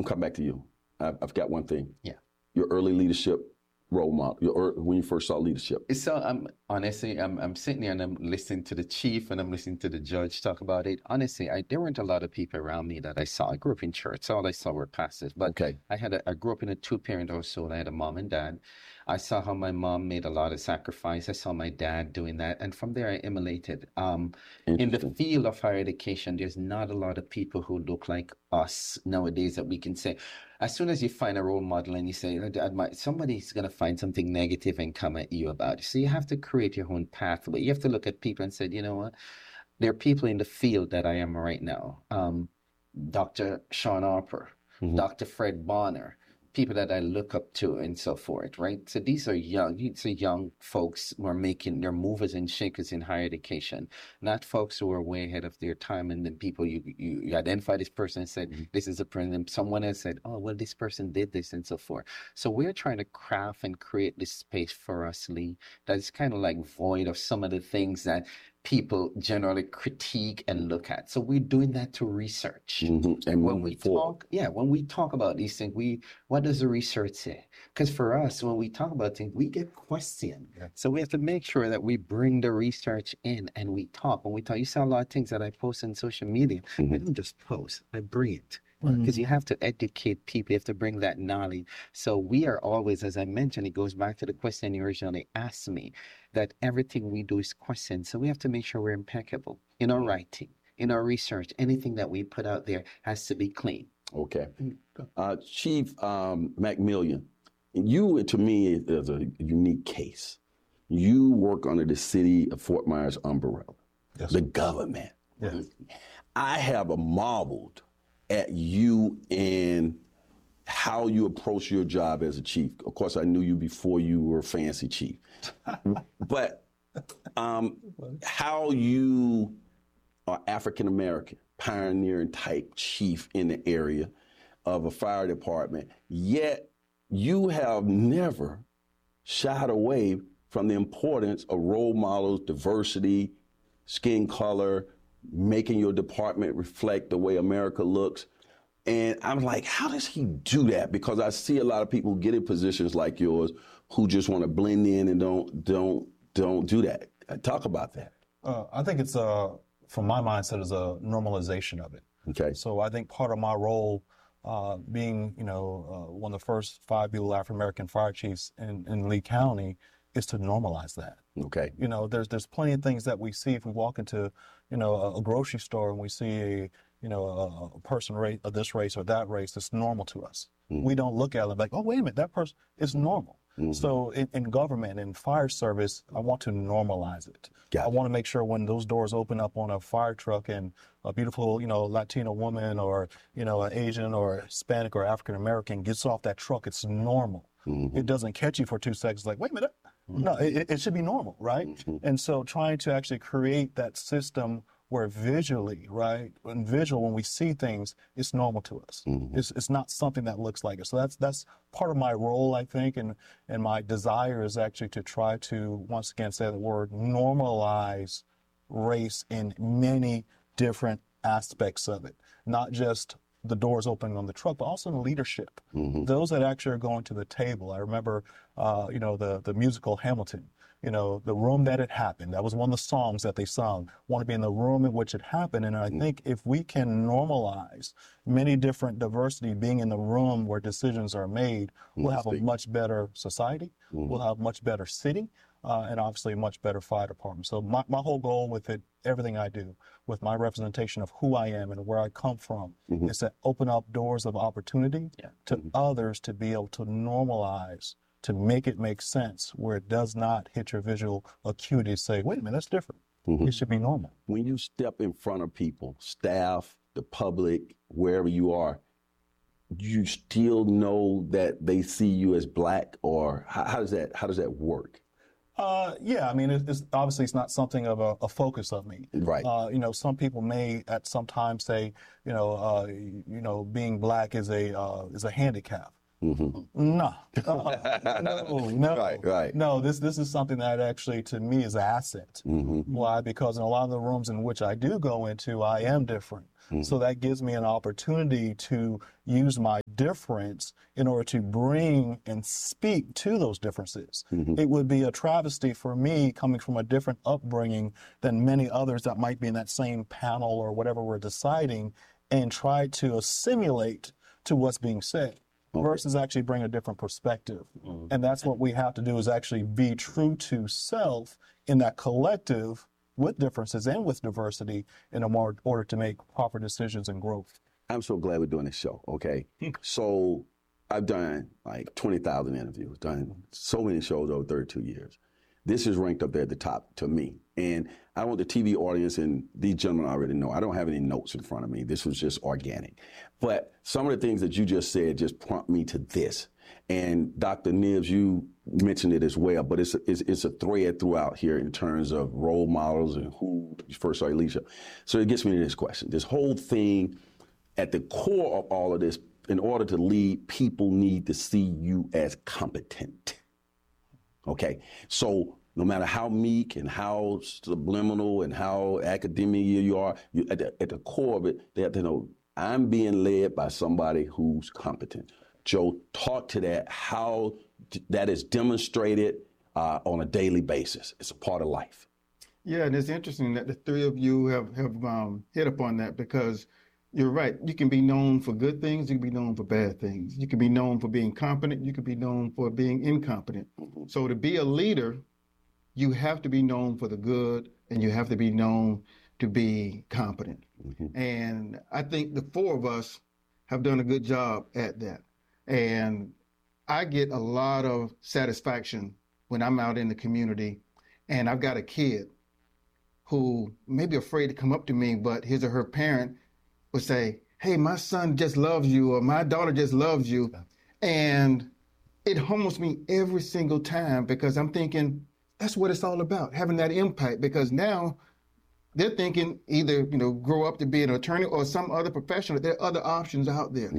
gonna come back to you. I've got one thing. Yeah. Your early leadership role model, when you first saw leadership. So honestly, I'm sitting here and I'm listening to the chief and I'm listening to the judge talk about it. Honestly, there weren't a lot of people around me that I saw. I grew up in church, so all I saw were pastors. But Okay. I grew up in a 2-parent household. I had a mom and dad. I saw how my mom made a lot of sacrifice. I saw my dad doing that, and from there I emulated. In the field of higher education, there's not a lot of people who look like us nowadays that we can say. As soon as you find a role model and you say, somebody's going to find something negative and come at you about it. So you have to create your own pathway. You have to look at people and say, you know what? There are people in the field that I am right now. Dr. Sean Harper, Dr. Fred Bonner, people that I look up to and so forth, right? So these are young folks who are they're movers and shakers in higher education, not folks who are way ahead of their time. And then people, you identify this person and said, this is a person. Someone else said, oh, well, this person did this and so forth. So we're trying to craft and create this space for us, Lee, that is kind of like void of some of the things that people generally critique and look at. So we're doing that to research. And when we talk about these things, what does the research say? Because for us, when we talk about things, we get questioned. Yeah. So we have to make sure that we bring the research in and we talk. When we talk, you saw a lot of things that I post on social media. I don't just post, I bring it. Because you have to educate people, you have to bring that knowledge. So we are always, as I mentioned, it goes back to the question you originally asked me, that everything we do is questioned. So we have to make sure we're impeccable in our writing, in our research. Anything that we put out there has to be clean. Okay. Chief McMillian, you, to me, is a unique case. You work under the city of Fort Myers umbrella, the government. Yes. I have marveled at you and how you approach your job as a chief. Of course, I knew you before you were a fancy chief. But how you are African-American, pioneering type chief in the area of a fire department, yet you have never shied away from the importance of role models, diversity, skin color, making your department reflect the way America looks. And I'm like, how does he do that? Because I see a lot of people get in positions like yours who just want to blend in and don't do that. Talk about that. I think it's from my mindset, is a normalization of it. Okay. So I think part of my role, being one of the first 5 Beale African American fire chiefs in Lee County, is to normalize that. Okay. There's plenty of things that we see if we walk into, a grocery store and we see a person of this race or that race, it's normal to us. We don't look at them like, oh, wait a minute, that person is normal. So in government, in fire service, I want to normalize it. I want to make sure when those doors open up on a fire truck and a beautiful, Latino woman or, an Asian or Hispanic or African American gets off that truck, it's normal. It doesn't catch you for 2 seconds like, wait a minute. No, it should be normal, right? And so trying to actually create that system where visually, right, when we see things, it's normal to us. It's not something that looks like it. So that's part of my role, I think, and my desire is actually to try to, once again, say the word, normalize race in many different aspects of it, not just the doors opening on the truck, but also in leadership. Those that actually are going to the table. I remember, the musical Hamilton, the room that it happened. That was one of the songs that they sung. Want to be in the room in which it happened. And I think if we can normalize many different diversity being in the room where decisions are made, we'll have a much better society. We'll have much better city. And obviously a much better fire department. So my whole goal with it, everything I do, with my representation of who I am and where I come from, is to open up doors of opportunity to others to be able to normalize, to make it make sense, where it does not hit your visual acuity, say, wait a minute, that's different. It should be normal. When you step in front of people, staff, the public, wherever you are, you still know that they see you as Black, or how does that work? Yeah, I mean, it's obviously it's not something of a focus of me. Right. Some people may at some time say, being Black is a handicap. No. Right. No, this is something that actually to me is an asset. Why? Because in a lot of the rooms in which I do go into, I am different. So that gives me an opportunity to use my difference in order to bring and speak to those differences. It would be a travesty for me coming from a different upbringing than many others that might be in that same panel or whatever we're deciding and try to assimilate to what's being said. Versus actually bring a different perspective. And that's what we have to do, is actually be true to self in that collective with differences and with diversity in order to make proper decisions and growth. I'm so glad we're doing this show, okay? So I've done like 20,000 interviews, done so many shows over 32 years. This is ranked up there at the top to me. And I want the TV audience, and these gentlemen already know, I don't have any notes in front of me. This was just organic. But some of the things that you just said just prompt me to this. And Dr. Nibbs, you mentioned it as well, but it's a thread throughout here in terms of role models and who you first saw Alicia. So it gets me to this question. This whole thing, at the core of all of this, in order to lead, people need to see you as competent. Okay, so no matter how meek and how subliminal and how academic you are, at the core of it, they have to know, I'm being led by somebody who's competent. Joe, talk to that, how that is demonstrated on a daily basis. It's a part of life. Yeah, and it's interesting that the three of you have hit upon that, because you're right. You can be known for good things. You can be known for bad things. You can be known for being competent. You can be known for being incompetent. So to be a leader, you have to be known for the good, and you have to be known to be competent. And I think the four of us have done a good job at that. And I get a lot of satisfaction when I'm out in the community and I've got a kid who may be afraid to come up to me, but his or her parent would say, hey, my son just loves you, or my daughter just loves you. And it humbles me every single time, because I'm thinking, that's what it's all about, having that impact. Because now they're thinking either, grow up to be an attorney or some other profession. There are other options out there.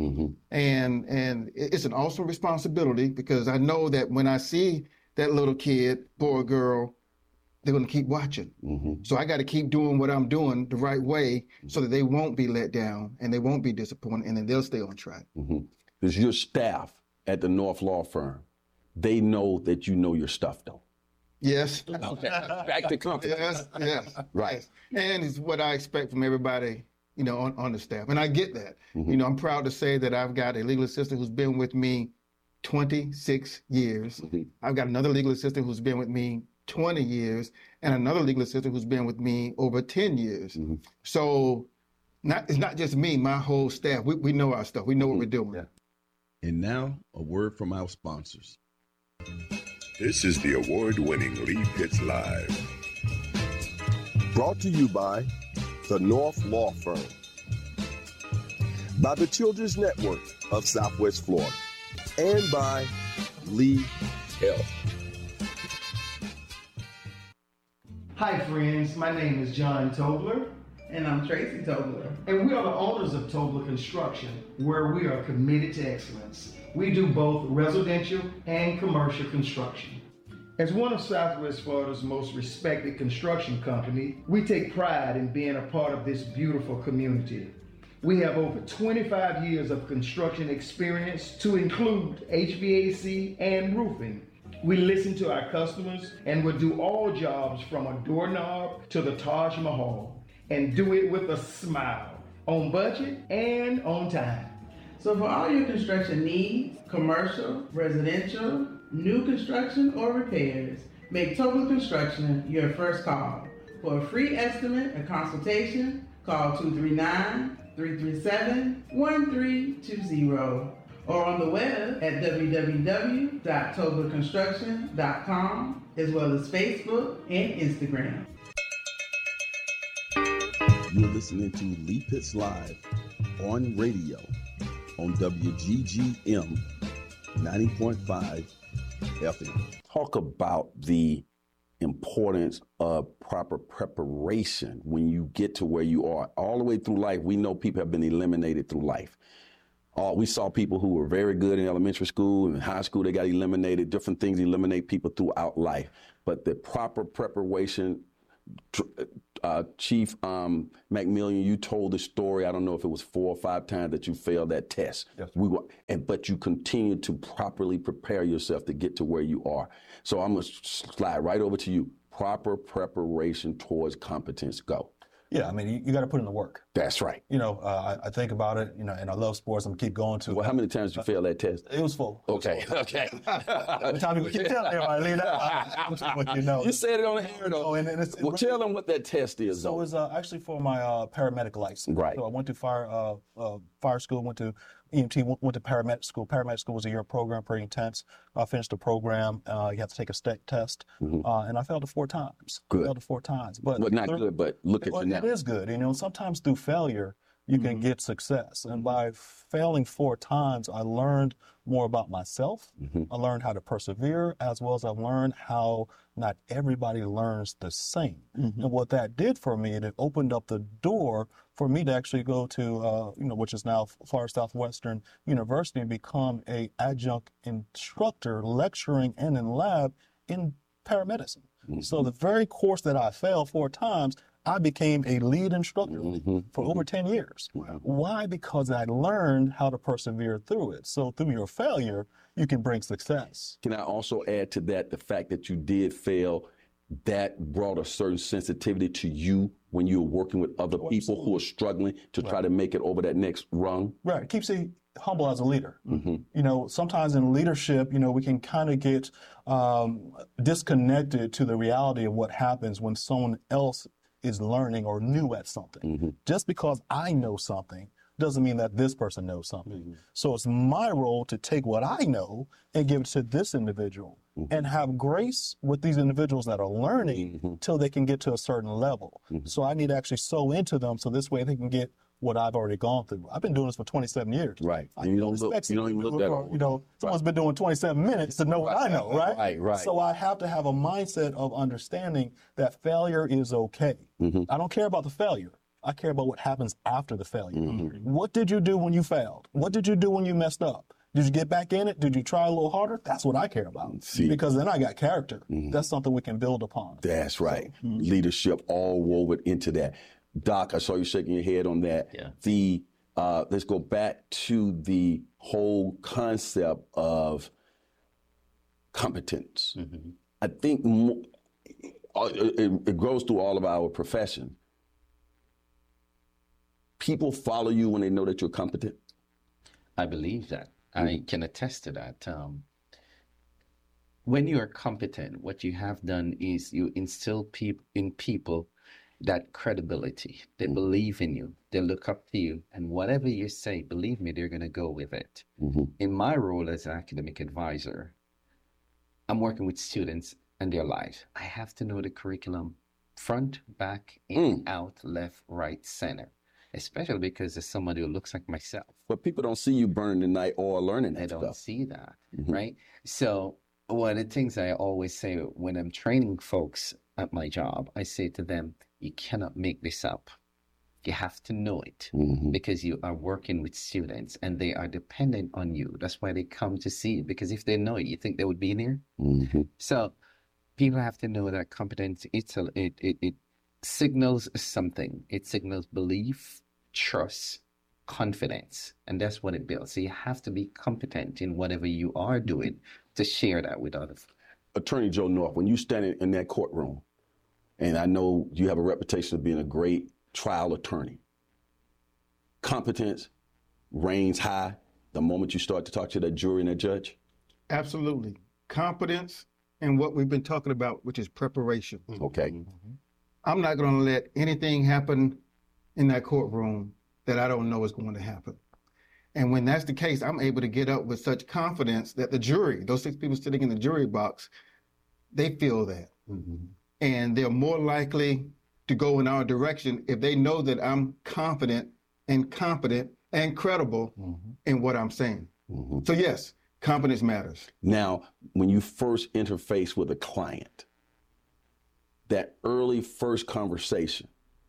And it's an awesome responsibility, because I know that when I see that little kid, boy or girl, they're going to keep watching. So I got to keep doing what I'm doing the right way so that they won't be let down and they won't be disappointed, and then they'll stay on track. Because your staff at the North Law Firm, they know that you know your stuff, though. Yes. Okay. Back to company. Yes. Right. And it's what I expect from everybody, on the staff. And I get that. I'm proud to say that I've got a legal assistant who's been with me 26 years. I've got another legal assistant who's been with me 20 years, and another legal assistant who's been with me over 10 years. So it's not just me, my whole staff. We know our stuff. We know what we're doing. Yeah. And now, a word from our sponsors. This is the award-winning Lee Pitts Live. Brought to you by the North Law Firm, by the Children's Network of Southwest Florida, and by Lee Health. Hi friends, my name is John Tobler. And I'm Tracy Tobler. And we are the owners of Tobler Construction, where we are committed to excellence. We do both residential and commercial construction. As one of Southwest Florida's most respected construction company, we take pride in being a part of this beautiful community. We have over 25 years of construction experience, to include HVAC and roofing. We listen to our customers and will do all jobs from a doorknob to the Taj Mahal, and do it with a smile, on budget and on time. So for all your construction needs, commercial, residential, new construction, or repairs, make Tobler Construction your first call. For a free estimate and consultation, call 239-337-1320, or on the web at www.toblerconstruction.com, as well as Facebook and Instagram. You're listening to Lee Pitts Live on radio on WGGM 90.5 FM. Talk about the importance of proper preparation when you get to where you are. All the way through life, we know people have been eliminated through life. We saw people who were very good in elementary school and high school, they got eliminated. Different things eliminate people throughout life. But the proper preparation, Chief McMillian, you told the story, I don't know if it was 4 or 5 times that you failed that test. Yes. But you continued to properly prepare yourself to get to where you are. So I'm going to slide right over to you. Proper preparation towards competence. Go. Yeah, I mean, you got to put in the work. That's right. I think about it, and I love sports. I'm going to keep going to. Well, how many times did you fail that test? It was full. Okay. Every time you keep telling everybody, leave that. What you know. You said it on the air, though. Well, tell them what that test is, though. So it was actually for my paramedic license. Right. So I went to fire school, went to EMT, went to paramedic school. Paramedic school was a year program, pretty intense. I finished the program. You have to take a state test, and I failed it 4 times. Good. Failed it 4 times, but not good. But look at you now. It is good. Sometimes through failure you can get success, and by failing 4 times, I learned more about myself. I learned how to persevere, as well as I learned how not everybody learns the same. And what that did for me, it opened up the door for me to actually go to, which is now Florida Southwestern University, and become a adjunct instructor, lecturing and in lab in paramedicine. So the very course that I failed 4 times, I became a lead instructor for over 10 years. Wow. Why? Because I learned how to persevere through it. So through your failure, you can bring success. Can I also add to that the fact that you did fail, that brought a certain sensitivity to you when you were working with other people who are struggling to try to make it over that next rung? Right. It keeps you humble as a leader. Sometimes in leadership, we can kind of get disconnected to the reality of what happens when someone else is learning or new at something. Just because I know something doesn't mean that this person knows something. So it's my role to take what I know and give it to this individual and have grace with these individuals that are learning till they can get to a certain level. So I need to actually sow into them so this way they can get what I've already gone through. I've been doing this for 27 years. Right. And you don't even look that old. Someone's been doing 27 minutes to know what I know, right? Right. So I have to have a mindset of understanding that failure is okay. I don't care about the failure. I care about what happens after the failure. What did you do when you failed? What did you do when you messed up? Did you get back in it? Did you try a little harder? That's what I care about. Because then I got character. That's something we can build upon. That's right. Leadership all woven into that. Doc, I saw you shaking your head on that. Yeah. Let's go back to the whole concept of competence. I think it goes through all of our profession. People follow you when they know that you're competent. I believe that. I can attest to that. When you are competent, what you have done is you instill in people that credibility. They believe in you. They look up to you. And whatever you say, believe me, they're going to go with it. In my role as an academic advisor, I'm working with students and their lives. I have to know the curriculum front, back, in, out, left, right, center. Especially because there's somebody who looks like myself. But people don't see you burning the night or learning that They stuff. don't see that, right? So one of the things I always say when I'm training folks at my job, I say to them, you cannot make this up. You have to know it because you are working with students and they are dependent on you. That's why they come to see it, because if they know it, you think they would be in here? So people have to know that competence, it signals something. It signals belief, trust, confidence, and that's what it builds. So you have to be competent in whatever you are doing to share that with others. Attorney Joe North, when you stand in that courtroom, and I know you have a reputation of being a great trial attorney, competence reigns high the moment you start to talk to that jury and that judge? Absolutely. Competence and what we've been talking about, which is preparation. Okay. I'm not going to let anything happen in that courtroom that I don't know is going to happen. And when that's the case, I'm able to get up with such confidence that the jury, those 6 people sitting in the jury box, they feel that. And they're more likely to go in our direction if they know that I'm confident and competent and credible in what I'm saying. So yes, competence matters. Now, when you first interface with a client, that early first conversation,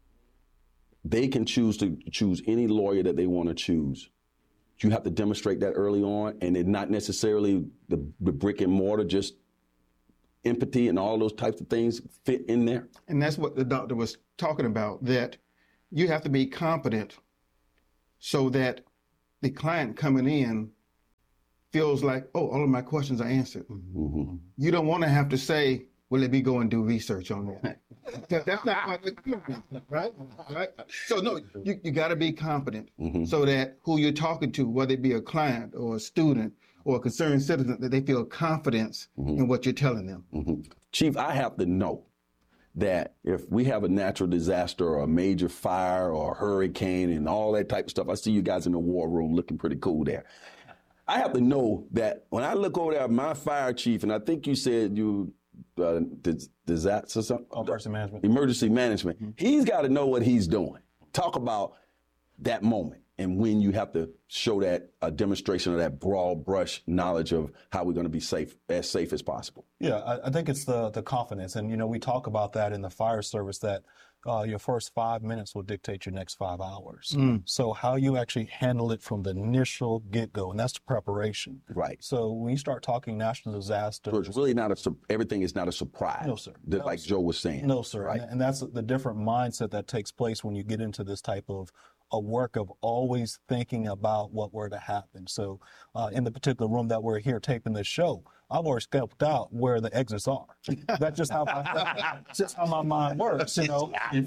they can choose any lawyer that they want to choose. You have to demonstrate that early on, and it's not necessarily the brick and mortar, just empathy and all those types of things fit in there. And that's what the doctor was talking about, that you have to be competent so that the client coming in feels like, oh, all of my questions are answered. Mm-hmm. You don't want to have to say, well, let me go and do research on that. That's not what the right? So no, you got to be competent so that who you're talking to, whether it be a client or a student or a concerned citizen, that they feel confidence in what you're telling them. Chief, I have to know that if we have a natural disaster or a major fire or a hurricane and all that type of stuff, I see you guys in the war room looking pretty cool there. I have to know that when I look over there at my fire chief, and I think you said you disaster something? Emergency management. He's got to know what he's doing. Talk about that moment and when you have to show that a demonstration of that broad brush knowledge of how we're going to be safe as possible. Yeah, I think it's the confidence. And, we talk about that in the fire service, that your first 5 minutes will dictate your next 5 hours. So how you actually handle it from the initial get-go, and that's the preparation. Right. So when you start talking national disaster. So it's really everything is not a surprise. No, sir. Like Joe was saying. No, sir. Right? And that's the different mindset that takes place when you get into this type of a work of always thinking about what were to happen. So in the particular room that we're here taping this show, I've already scoped out where the exits are. That's just how my mind works, When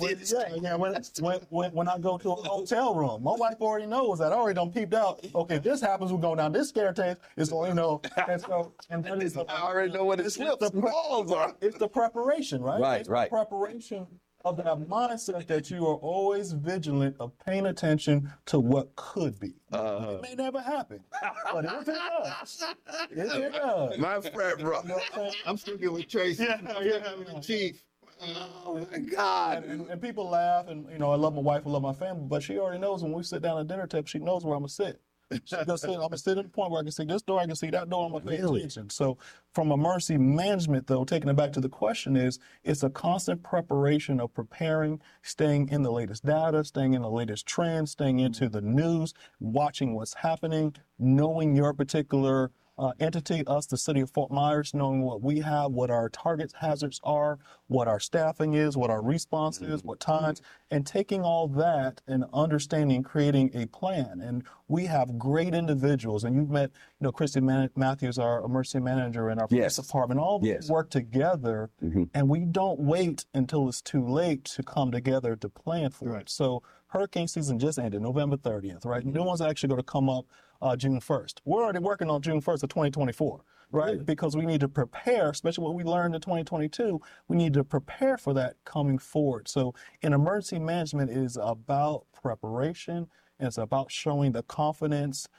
I go to a hotel room, my wife already knows that I already done peeped out. Okay, if this happens, we're going down this staircase. It's going, and that is. I already know what the slips and falls are. It's the preparation, right? Right, it's right. The preparation of that mindset that you are always vigilant of paying attention to what could be. It may never happen, but if it does, My friend, bro. I'm speaking with Tracy. Chief. Oh my God. And people laugh, and I love my wife, I love my family, but she already knows when we sit down at dinner table, she knows where I'm gonna sit. I'm gonna sit at the point where I can see this door, I can see that door, I'm gonna pay attention. So from emergency management, though, taking it back to the question, it's a constant preparation of preparing, staying in the latest data, staying in the latest trends, staying into the news, watching what's happening, knowing your particular entity, us, the city of Fort Myers, knowing what we have, what our targets, hazards are, what our staffing is, what our response is, what times, and taking all that and understanding, creating a plan. And we have great individuals, and you've met, Christy Matthews, our emergency manager, and our police department, all work together, and we don't wait until it's too late to come together to plan for it. So hurricane season just ended, November 30th, right? New one's actually going to come up June 1st. We're already working on June 1st of 2024, right? Because we need to prepare, especially what we learned in 2022, we need to prepare for that coming forward. So in emergency management, it is about preparation, and it's about showing the confidence,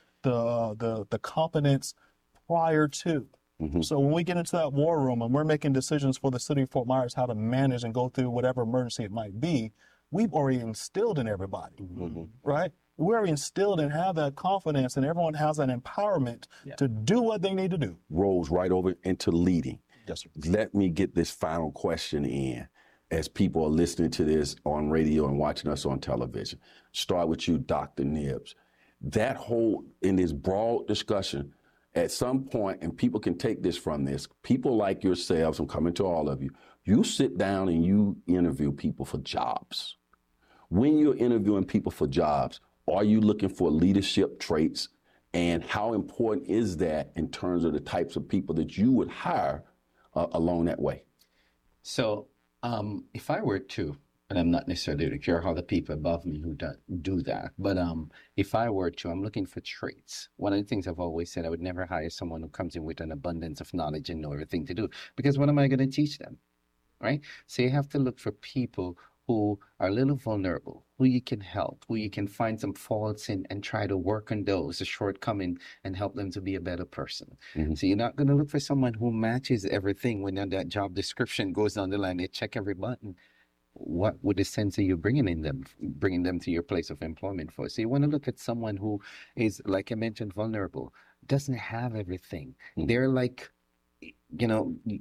the competence prior to. So when we get into that war room and we're making decisions for the city of Fort Myers how to manage and go through whatever emergency it might be, we've already instilled in everybody, right? We're already instilled and have that confidence, and everyone has that empowerment to do what they need to do. Rolls right over into leading. Yes, sir. Let me get this final question in as people are listening to this on radio and watching us on television. Start with you, Dr. Nibbs. That whole, in this broad discussion, at some point, and people can take this from this, people like yourselves, I'm coming to all of you, you sit down and you interview people for jobs. When you're interviewing people for jobs, are you looking for leadership traits? And how important is that in terms of the types of people that you would hire along that way? So if I were to, and I'm not necessarily to care how the people above me who do that, but if I were to, I'm looking for traits. One of the things I've always said, I would never hire someone who comes in with an abundance of knowledge and know everything to do, because what am I going to teach them, right? So you have to look for people who are a little vulnerable, who you can help, who you can find some faults in and try to work on those, a shortcoming, and help them to be a better person. So you're not going to look for someone who matches everything when that job description goes down the line, they check every button. What would the sense of you bringing them to your place of employment for? So you want to look at someone who is, like I mentioned, vulnerable, doesn't have everything. They're like,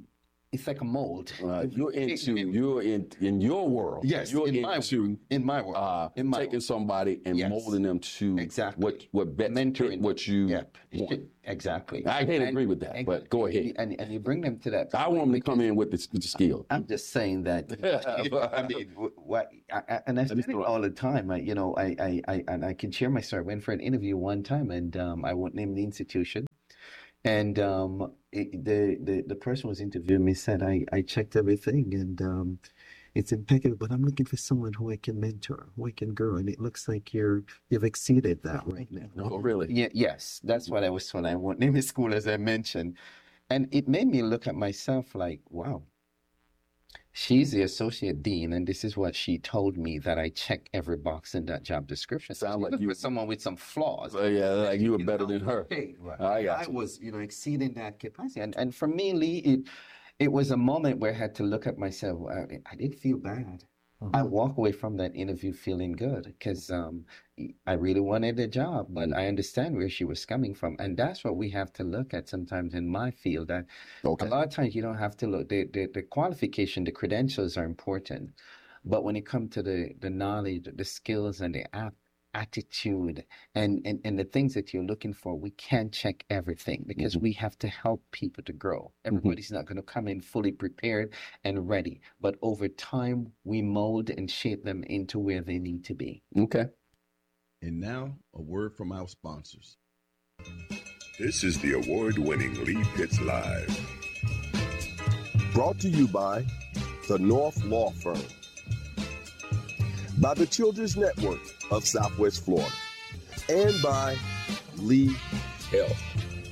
it's like a mold. You're in your world. Yes, you're in my world. Taking somebody and molding them to what best mentoring what you want. Exactly. I can't agree with that, but go ahead. And you bring them to that. I want them to come in with the skill. I'm just saying that. I mean, and I say it all the time. I can share my story. I went for an interview one time, and I won't name the institution. And the person was interviewing me said, I checked everything and it's impeccable, but I'm looking for someone who I can mentor, who I can grow. And it looks like you've exceeded that right now. Oh, really? Yeah, yes. That's what I was told. I won't name the school, as I mentioned. And it made me look at myself like, wow, she's the associate dean, and this is what she told me, that I check every box in that job description. Sound like you were someone with some flaws. Yeah, like you were better than her. Right. I was, exceeding that capacity. And for me, Lee, it was a moment where I had to look at myself. I didn't feel bad. Mm-hmm. I walked away from that interview feeling good because I really wanted the job, but I understand where she was coming from. And that's what we have to look at sometimes in my field. That a lot of times you don't have to look. The qualification, the credentials are important. But when it comes to the knowledge, the skills, and the attitude and the things that you're looking for, we can't check everything because we have to help people to grow. Everybody's not going to come in fully prepared and ready, but over time we mold and shape them into where they need to be. Okay. And now a word from our sponsors. This is the award-winning Lee Pitts Live. Brought to you by the North Law Firm, by the Children's Network of Southwest Florida, and by Lee Health.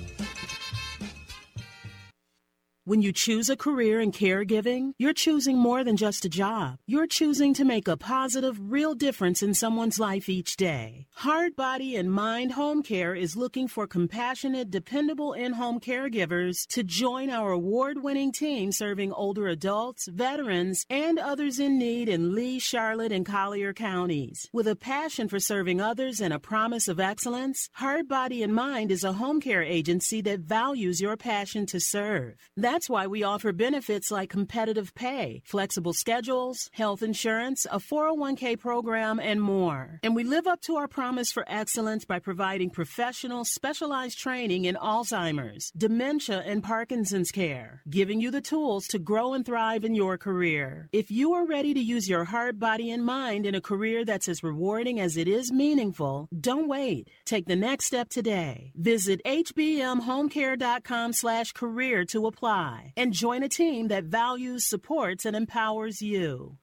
When you choose a career in caregiving, you're choosing more than just a job. You're choosing to make a positive, real difference in someone's life each day. Heart, Body, and Mind Home Care is looking for compassionate, dependable in-home caregivers to join our award-winning team serving older adults, veterans, and others in need in Lee, Charlotte, and Collier counties. With a passion for serving others and a promise of excellence, Heart, Body, and Mind is a home care agency that values your passion to serve. That's why we offer benefits like competitive pay, flexible schedules, health insurance, a 401k program, and more. And we live up to our promise for excellence by providing professional, specialized training in Alzheimer's, dementia, and Parkinson's care, giving you the tools to grow and thrive in your career. If you are ready to use your heart, body, and mind in a career that's as rewarding as it is meaningful, don't wait. Take the next step today. Visit hbmhomecare.com/career to apply. And join a team that values, supports, and empowers you.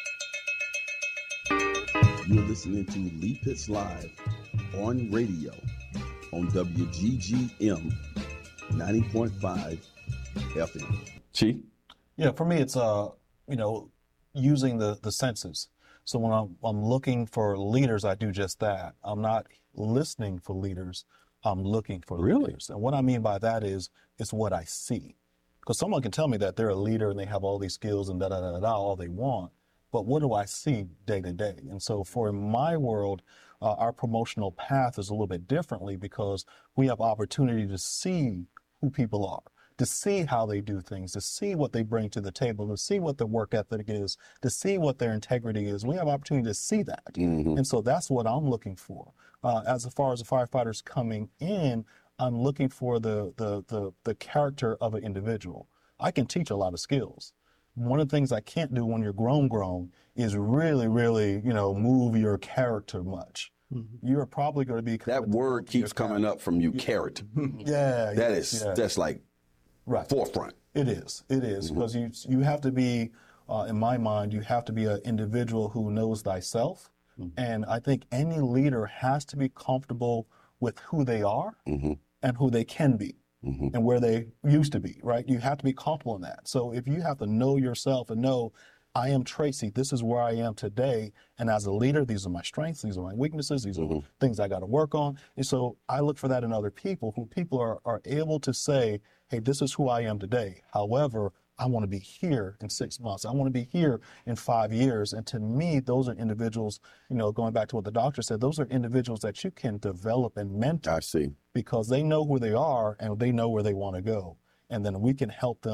You're listening to Lee Pitts Live on radio on WGGM 90.5 FM. Chief? Yeah, for me, it's using the senses. So when I'm looking for leaders, I do just that. I'm not listening for leaders. I'm looking for leaders. And what I mean by that is it's what I see. Because someone can tell me that they're a leader and they have all these skills and all they want, but what do I see day to day? And so for my world, our promotional path is a little bit differently because we have opportunity to see who people are, to see how they do things, to see what they bring to the table, to see what their work ethic is, to see what their integrity is. We have opportunity to see that. And so that's what I'm looking for. As far as the firefighters coming in, I'm looking for the character of an individual. I can teach a lot of skills. One of the things I can't do when you're grown is really, move your character much. You're probably going to be... That word keeps coming up from you, character. Yeah. That's like forefront. It is, because you have to be, in my mind, you have to be an individual who knows thyself. And I think any leader has to be comfortable with who they are and who they can be and where they used to be, right? You have to be comfortable in that. So if you have to know yourself and know, I am Tracy, this is where I am today, and as a leader, these are my strengths, these are my weaknesses, these are things I got to work on. And so I look for that in other people, who people are able to say, hey, this is who I am today. However, I want to be here in 6 months. I want to be here in 5 years. And to me, those are individuals, going back to what the doctor said, those are individuals that you can develop and mentor. I see. Because they know who they are and they know where they want to go. And then we can help them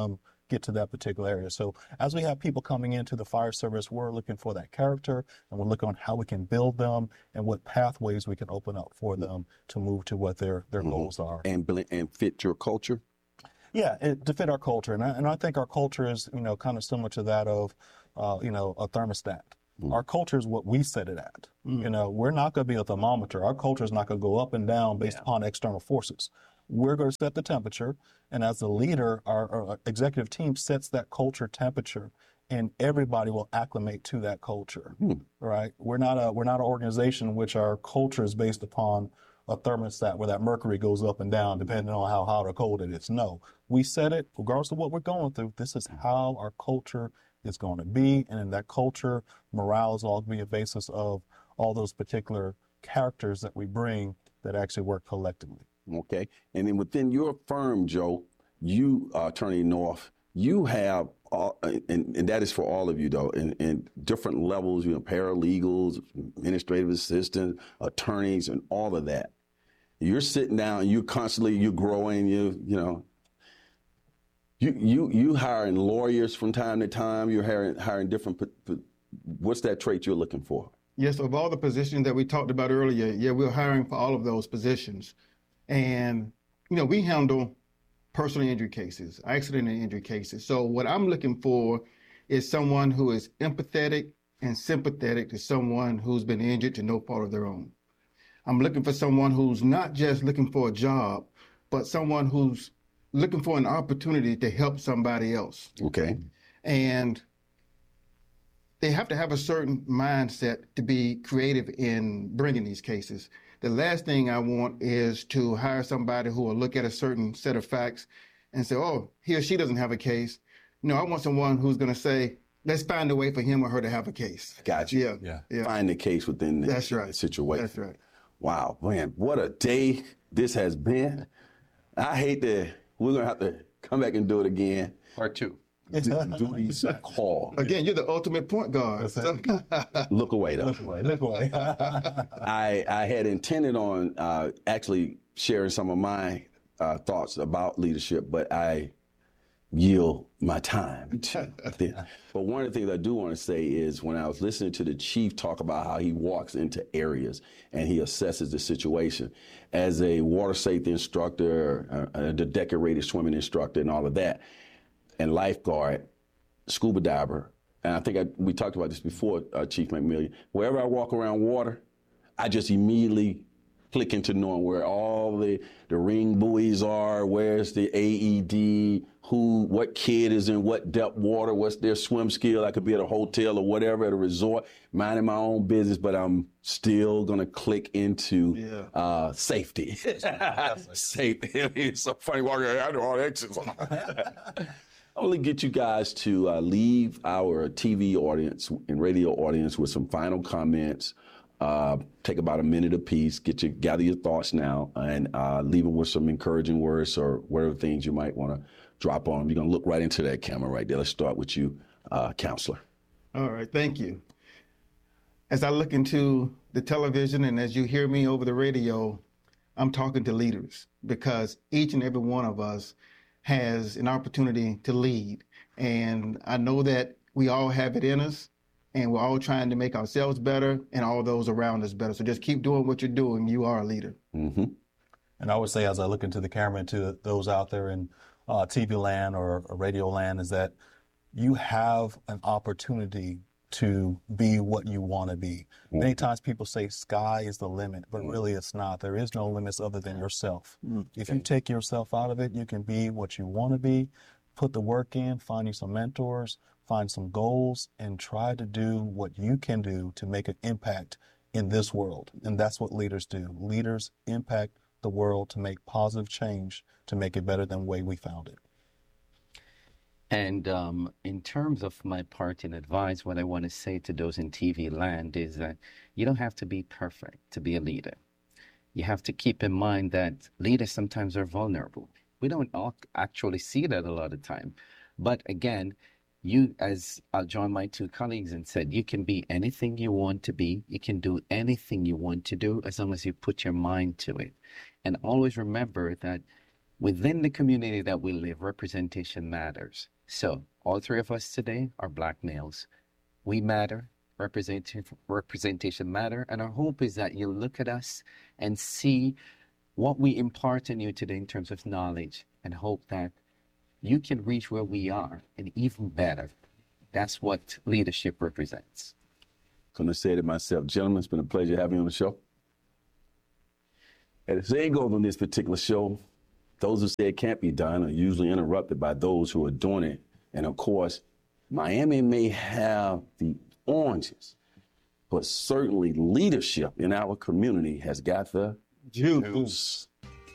get to that particular area. So as we have people coming into the fire service, we're looking for that character, and we're looking on how we can build them and what pathways we can open up for them to move to what their goals are. And fit your culture? Yeah, to fit our culture. And I think our culture is, kind of similar to that of, a thermostat. Our culture is what we set it at. We're not going to be a thermometer. Our culture is not going to go up and down based upon external forces. We're going to set the temperature, and as the leader, our executive team sets that culture temperature, and everybody will acclimate to that culture, right? We're not an organization in which our culture is based upon a thermostat where that mercury goes up and down depending on how hot or cold it is. No, we set it regardless of what we're going through. This is how our culture is going to be, and in that culture, morale is all going to be a basis of all those particular characters that we bring that actually work collectively. Okay. And then within your firm, Joe, you, Attorney North, you have, and that is for all of you, though, in different levels, paralegals, administrative assistants, attorneys, and all of that. You're sitting down, you're growing, you hiring lawyers from time to time, you're hiring different, what's that trait you're looking for? Yes, of all the positions that we talked about earlier, we're hiring for all of those positions. And, we handle personal injury cases, accident and injury cases. So what I'm looking for is someone who is empathetic and sympathetic to someone who's been injured to no fault of their own. I'm looking for someone who's not just looking for a job, but someone who's looking for an opportunity to help somebody else. Okay. And they have to have a certain mindset to be creative in bringing these cases. The last thing I want is to hire somebody who will look at a certain set of facts and say, oh, he or she doesn't have a case. No, I want someone who's going to say, let's find a way for him or her to have a case. Gotcha. Yeah. Find the case within the situation. That's right. Wow, man, what a day this has been. I hate that we're going to have to come back and do it again. Part 2. Do these calls. Again, you're the ultimate point guard. Look away, though. Look away. I had intended on actually sharing some of my thoughts about leadership, but I yield my time. But one of the things I do want to say is when I was listening to the chief talk about how he walks into areas and he assesses the situation as a water safety instructor, a decorated swimming instructor and all of that, and lifeguard, scuba diver, and I think we talked about this before, Chief McMillian. Wherever I walk around water, I just immediately click into knowing where all the ring buoys are, where's the AED, what kid is in what depth water, what's their swim skill. I could be at a hotel or whatever, at a resort, minding my own business, but I'm still going to click into safety. Safety. It's so funny walking around, I know all the exits. I want to get you guys to leave our TV audience and radio audience with some final comments. Take about a minute apiece, gather your thoughts now, and leave them with some encouraging words or whatever things you might want to drop on them. You're going to look right into that camera right there. Let's start with you, Counselor. All right, thank you. As I look into the television and as you hear me over the radio, I'm talking to leaders because each and every one of us has an opportunity to lead. And I know that we all have it in us, and we're all trying to make ourselves better and all those around us better. So just keep doing what you're doing. You are a leader. Mm-hmm. And I would say, as I look into the camera and to those out there in TV land or radio land, is that you have an opportunity to be what you want to be. Mm-hmm. Many times people say sky is the limit, but really it's not. There is no limits other than yourself. Mm-hmm. If you take yourself out of it, you can be what you want to be, put the work in, find you some mentors, find some goals, and try to do what you can do to make an impact in this world. And that's what leaders do. Leaders impact the world to make positive change, to make it better than the way we found it. And in terms of my part in advice, what I want to say to those in TV land is that you don't have to be perfect to be a leader. You have to keep in mind that leaders sometimes are vulnerable. We don't actually see that a lot of time. But again, you, as I'll join my two colleagues and said, you can be anything you want to be. You can do anything you want to do as long as you put your mind to it. And always remember that within the community that we live, representation matters. So all three of us today are Black males. We matter. Representation matter. And our hope is that you look at us and see what we impart in you today in terms of knowledge, and hope that you can reach where we are and even better. That's what leadership represents. Couldn't have said it myself. Gentlemen, it's been a pleasure having you on the show. And the saying goes on this particular show, those who say it can't be done are usually interrupted by those who are doing it. And of course, Miami may have the oranges, but certainly leadership in our community has got the juice.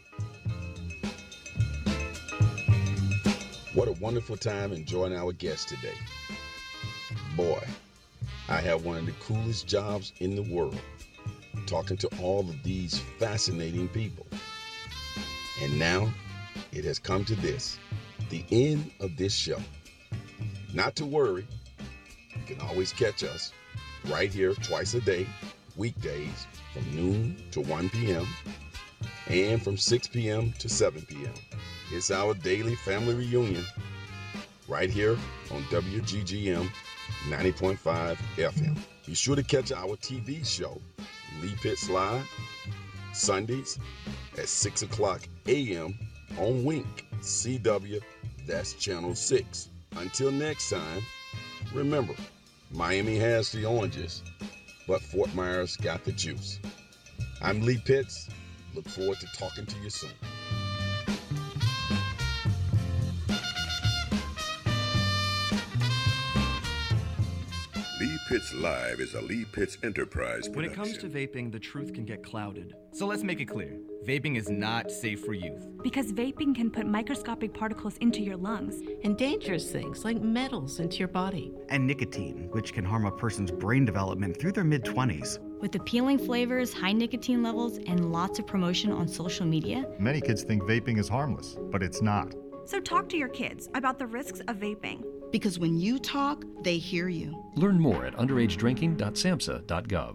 What a wonderful time enjoying our guest today. Boy, I have one of the coolest jobs in the world, talking to all of these fascinating people. And now it has come to this, the end of this show. Not to worry, you can always catch us right here twice a day, weekdays from noon to 1 p.m. and from 6 p.m. to 7 p.m. It's our daily family reunion right here on WGGM 90.5 FM. Be sure to catch our TV show, Lee Pitts Live, Sundays at 6 o'clock a.m. on Wink, CW, that's Channel 6. Until next time, remember, Miami has the oranges, but Fort Myers got the juice. I'm Lee Pitts. Look forward to talking to you soon. Lee Pitts Live is a Lee Pitts Enterprise production. When it comes to vaping, the truth can get clouded. So let's make it clear. Vaping is not safe for youth. Because vaping can put microscopic particles into your lungs. And dangerous things like metals into your body. And nicotine, which can harm a person's brain development through their mid-20s. With appealing flavors, high nicotine levels, and lots of promotion on social media. Many kids think vaping is harmless, but it's not. So talk to your kids about the risks of vaping. Because when you talk, they hear you. Learn more at underagedrinking.samhsa.gov.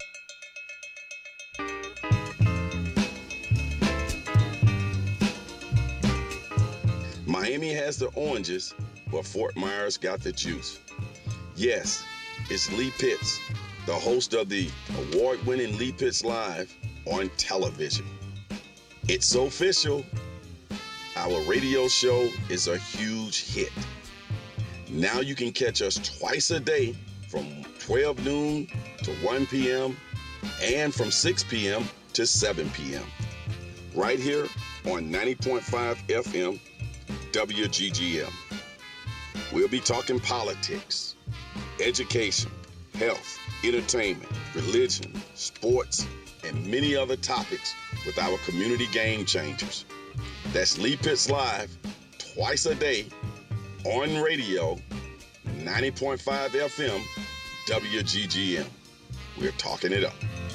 Miami has the oranges, but Fort Myers got the juice. Yes, it's Lee Pitts, the host of the award-winning Lee Pitts Live on television. It's official. Our radio show is a huge hit. Now you can catch us twice a day from 12 noon to 1 p.m. and from 6 p.m. to 7 p.m. right here on 90.5 FM WGGM. We'll be talking politics, education, health, entertainment, religion, sports, and many other topics with our community game changers. That's Lee Pitts Live, twice a day, on radio, 90.5 FM, WGGM. We're talking it up.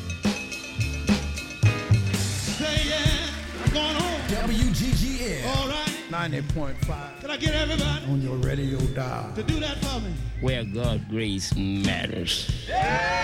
Say yeah, I'm going home. WGGM. All right. 90.5. Can I get everybody on your radio dial to do that for me? Where God's grace matters. Yeah!